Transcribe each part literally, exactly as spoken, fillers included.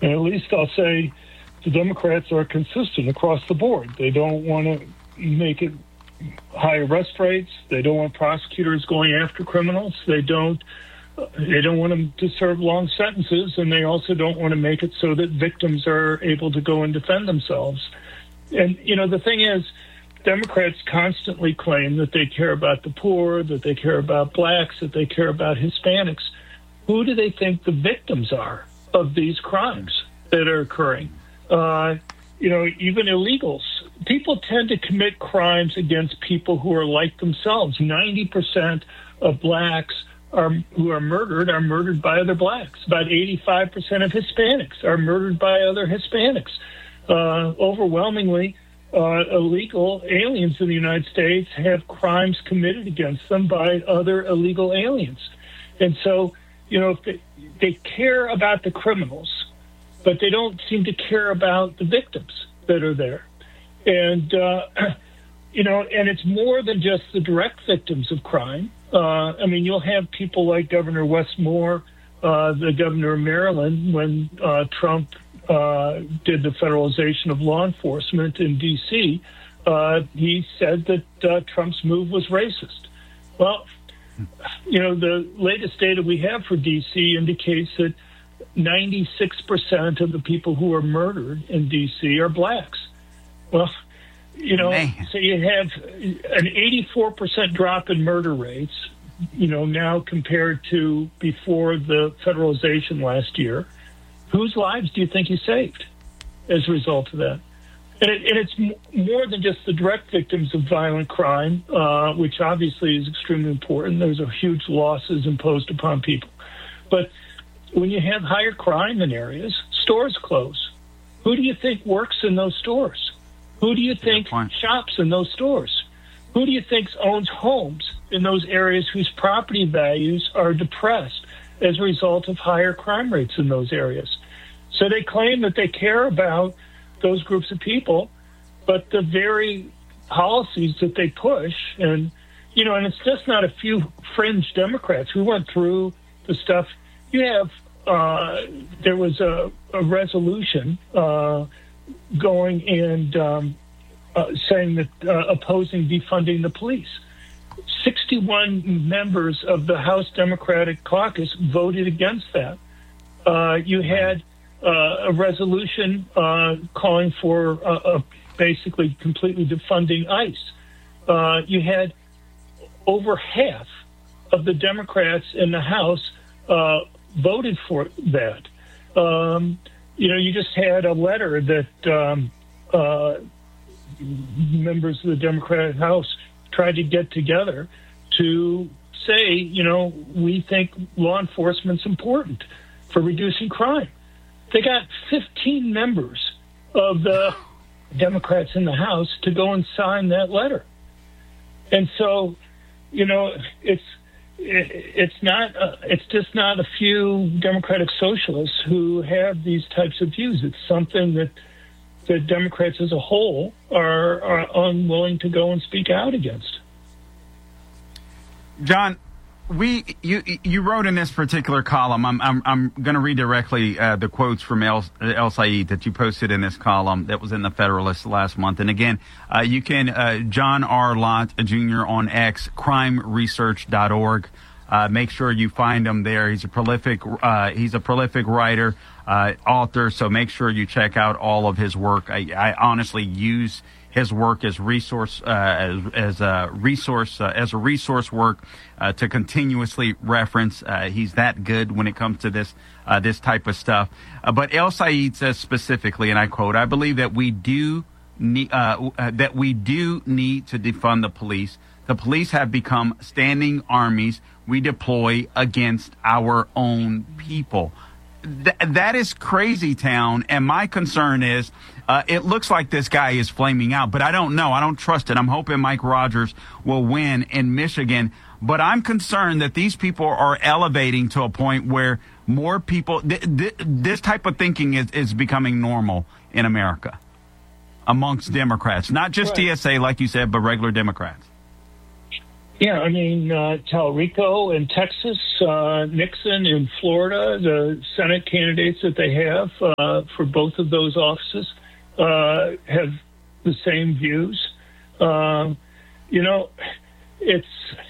And at least I'll say the Democrats are consistent across the board. They don't want to make it high arrest rates. They don't want prosecutors going after criminals. They don't they don't want them to serve long sentences, and they also don't want to make it so that victims are able to go and defend themselves. And, you know, the thing is, Democrats constantly claim that they care about the poor, that they care about blacks, that they care about Hispanics. Who do they think the victims are of these crimes that are occurring? Uh, you know, even illegals. People tend to commit crimes against people who are like themselves. ninety percent of blacks are, who are murdered are murdered by other blacks. About eighty-five percent of Hispanics are murdered by other Hispanics. Uh, overwhelmingly, uh, illegal aliens in the United States have crimes committed against them by other illegal aliens. And so, you know, if they, they care about the criminals, but they don't seem to care about the victims that are there. And, uh, you know, and it's more than just the direct victims of crime. Uh, I mean, you'll have people like Governor Wes Moore, uh, the governor of Maryland, when uh, Trump uh, did the federalization of law enforcement in D C, uh, he said that uh, Trump's move was racist. Well, you know, the latest data we have for D C indicates that ninety-six percent of the people who are murdered in D C are blacks. Well, you know, Man. so you have an eighty-four percent drop in murder rates, you know, now compared to before the federalization last year. Whose lives do you think you saved as a result of that? And, it, and it's m- more than just the direct victims of violent crime, uh, which obviously is extremely important. There's a huge losses imposed upon people. But when you have higher crime in areas, stores close. Who do you think works in those stores? Who do you think shops in those stores? Who do you think owns homes in those areas whose property values are depressed as a result of higher crime rates in those areas? So they claim that they care about those groups of people, but the very policies that they push, and, you know, and it's just not a few fringe Democrats. We went through the stuff. You have, uh, there was a, a resolution uh, going and um, uh, saying that uh, opposing defunding the police. sixty-one members of the House Democratic Caucus voted against that. Uh, you had uh, a resolution uh, calling for uh, uh, basically completely defunding ICE. Uh, you had over half of the Democrats in the House uh, voted for that. Um, you know, you just had a letter that um, uh, members of the Democratic House tried to get together to say, you know, we think law enforcement's important for reducing crime. They got fifteen members of the Democrats in the House to go and sign that letter. And so, you know, it's it's not uh, it's just not a few Democratic socialists who have these types of views. It's something that the Democrats as a whole are, are unwilling to go and speak out against. John, we you you wrote in this particular column. I'm I'm I'm going to read directly uh, the quotes from El, El Said that you posted in this column that was in the Federalist last month. And again, uh, you can uh, John R. Lott Junior on X, crime research dot org. Uh, make sure you find him there. He's a prolific uh, he's a prolific writer, uh, author. So make sure you check out all of his work. I, I honestly use his work as resource, uh, as, as a resource, uh, as a resource work, uh, to continuously reference. Uh, he's that good when it comes to this, uh, this type of stuff. Uh, but El Said says specifically, and I quote, "I believe that we do need, uh, uh, that we do need to defund the police. The police have become standing armies we deploy against our own people." Th- that is crazy town. And my concern is, uh, it looks like this guy is flaming out, but I don't know. I don't trust it. I'm hoping Mike Rogers will win in Michigan. But I'm concerned that these people are elevating to a point where more people, th- th- this type of thinking is, is becoming normal in America amongst Democrats, not just right. T S A, like you said, but regular Democrats. Yeah, I mean, uh, Talrico in Texas, uh, Nixon in Florida, the Senate candidates that they have uh, for both of those offices uh, have the same views. Um, you know, it's,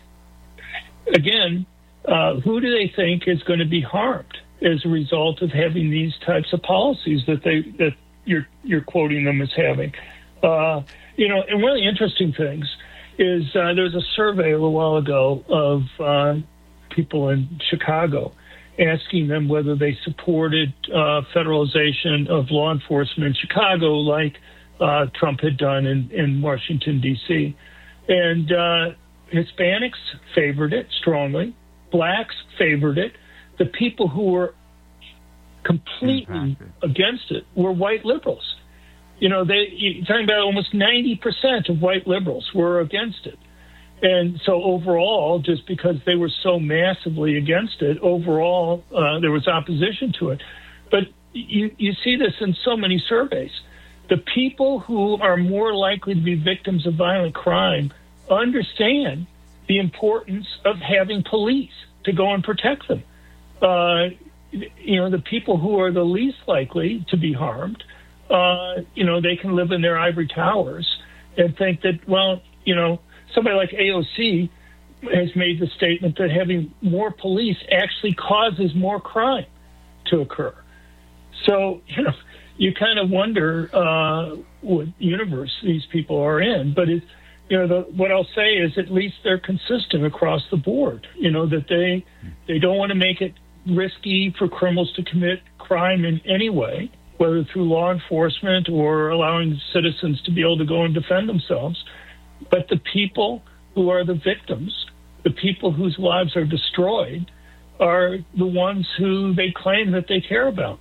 again, uh, who do they think is going to be harmed as a result of having these types of policies that they that you're you're quoting them as having? Uh, you know, and one of the interesting things is uh, there was a survey a little while ago of uh, people in Chicago asking them whether they supported uh, federalization of law enforcement in Chicago like uh, Trump had done in, in Washington, D C. And uh, Hispanics favored it strongly. Blacks favored it. The people who were completely against it were white liberals. You know, they, you're talking about almost ninety percent of white liberals were against it. And so overall, just because they were so massively against it, overall, uh, there was opposition to it. But you, you see this in so many surveys. The people who are more likely to be victims of violent crime understand the importance of having police to go and protect them. Uh, you know, the people who are the least likely to be harmed, Uh, you know, they can live in their ivory towers and think that, well, you know, somebody like A O C has made the statement that having more police actually causes more crime to occur. So, you know, you kind of wonder uh, what universe these people are in. But, it, you know, the, what I'll say is at least they're consistent across the board, you know, that they they don't want to make it risky for criminals to commit crime in any way, whether through law enforcement or allowing citizens to be able to go and defend themselves. But the people who are the victims, the people whose lives are destroyed, are the ones who they claim that they care about.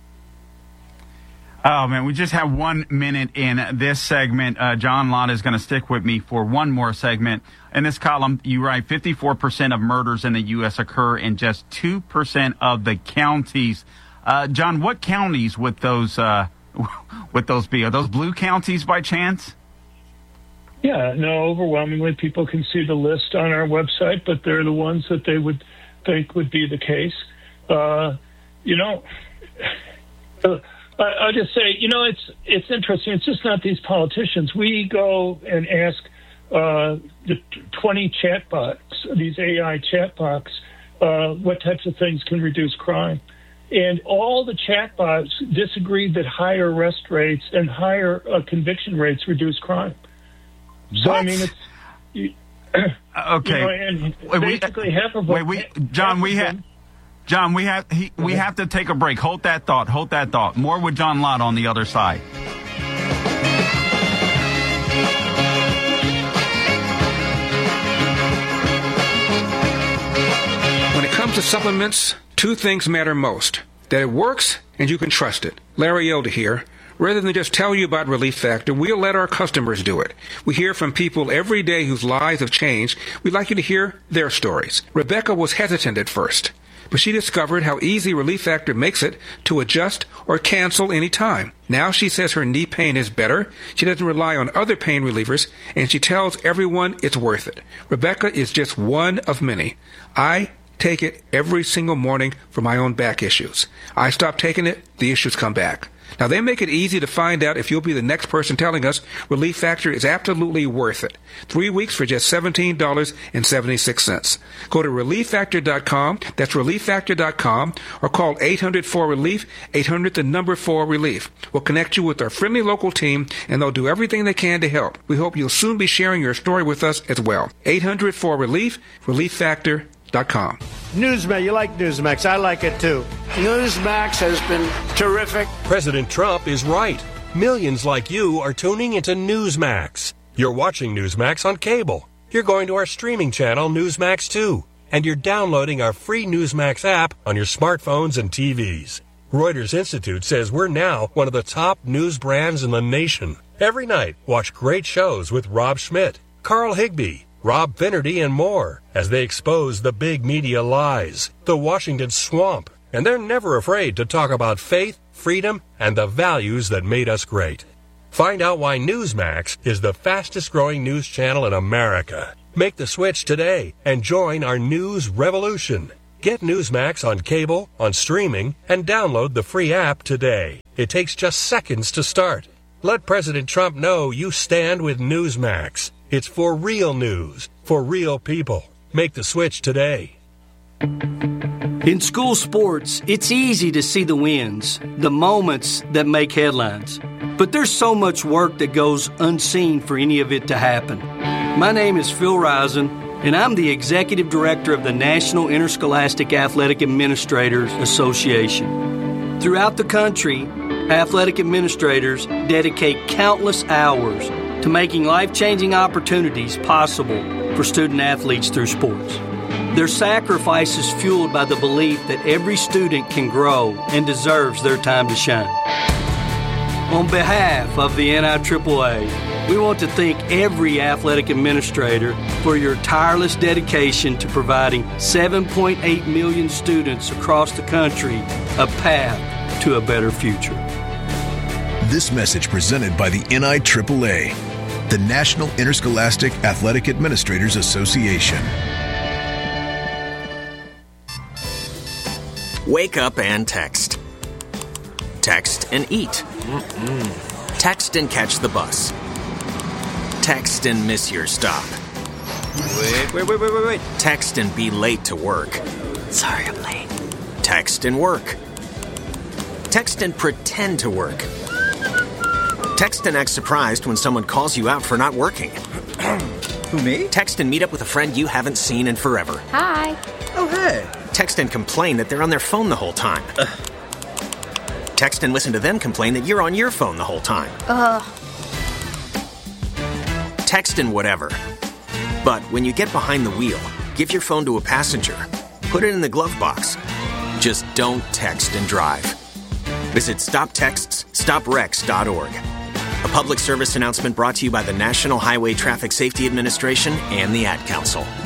Oh, man, we just have one minute in this segment. Uh, John Lott is going to stick with me for one more segment. In this column, you write fifty-four percent of murders in the U S occur in just two percent of the counties. Uh, John, what counties would those uh, would those be? Are those blue counties by chance? Yeah, no, overwhelmingly people can see the list on our website, but they're the ones that they would think would be the case. Uh, you know, uh, I, I'll just say, you know, it's it's interesting. It's just not these politicians. We go and ask uh, the twenty chatbots, these A I chatbots, uh, what types of things can reduce crime. And all the chatbots disagreed that higher arrest rates and higher uh, conviction rates reduce crime. So, what? I mean, it's... You, okay. You know, and wait, basically we, half of wait, we, John, we have... John, we have he, we have to take a break. Hold that thought. Hold that thought. More with John Lott on the other side. When it comes to supplements, two things matter most: that it works and you can trust it. Larry Elder here. Rather than just tell you about Relief Factor, we'll let our customers do it. We hear from people every day whose lives have changed. We'd like you to hear their stories. Rebecca was hesitant at first, but she discovered how easy Relief Factor makes it to adjust or cancel any time. Now she says her knee pain is better, she doesn't rely on other pain relievers, and she tells everyone it's worth it. Rebecca is just one of many. I take it every single morning for my own back issues. I stop taking it, the issues come back. Now, they make it easy to find out if you'll be the next person telling us Relief Factor is absolutely worth it. Three weeks for just seventeen dollars and seventy-six cents. Go to relief factor dot com, that's relief factor dot com, or call eight hundred four relief, eight hundred the number four relief. We'll connect you with our friendly local team, and they'll do everything they can to help. We hope you'll soon be sharing your story with us as well. eight hundred four relief, relief factor dot com. Newsmax, you like Newsmax. I like it too. Newsmax has been terrific. President Trump is right. Millions like you are tuning into Newsmax. You're watching Newsmax on cable. You're going to our streaming channel, Newsmax two. And you're downloading our free Newsmax app on your smartphones and T Vs. Reuters Institute says we're now one of the top news brands in the nation. Every night, watch great shows with Rob Schmidt, Carl Higbie, Rob Finnerty, and more as they expose the big media lies, the Washington swamp, and they're never afraid to talk about faith, freedom, and the values that made us great. Find out why Newsmax is the fastest growing news channel in America. Make the switch today and join our news revolution. Get Newsmax on cable, on streaming, and download the free app today. It takes just seconds to start. Let President Trump know you stand with Newsmax. It's for real news, for real people. Make the switch today. In school sports, it's easy to see the wins, the moments that make headlines. But there's so much work that goes unseen for any of it to happen. My name is Phil Risen, and I'm the Executive Director of the National Interscholastic Athletic Administrators Association. Throughout the country, athletic administrators dedicate countless hours to making life-changing opportunities possible for student athletes through sports. Their sacrifice is fueled by the belief that every student can grow and deserves their time to shine. On behalf of the N I triple A, we want to thank every athletic administrator for your tireless dedication to providing seven point eight million students across the country a path to a better future. This message presented by the N I triple A, the National Interscholastic Athletic Administrators Association. Wake up and text. Text and eat. Mm-mm. Text and catch the bus. Text and miss your stop. Wait, wait, wait, wait, wait, wait. Text and be late to work. Sorry, I'm late. Text and work. Text and pretend to work. Text and act surprised when someone calls you out for not working. Who, me? Text and meet up with a friend you haven't seen in forever. Hi. Oh, hey. Text and complain that they're on their phone the whole time. Ugh. Text and listen to them complain that you're on your phone the whole time. Ugh. Text and whatever. But when you get behind the wheel, give your phone to a passenger. Put it in the glove box. Just don't text and drive. Visit stop texts stop wrecks dot org. A public service announcement brought to you by the National Highway Traffic Safety Administration and the Ad Council.